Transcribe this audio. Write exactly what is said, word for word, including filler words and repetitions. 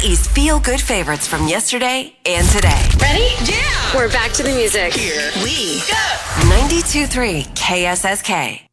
Hawaii's feel-good favorites from yesterday and today. Ready? Yeah! We're back to the music. Here we go! ninety-two point three K S S K.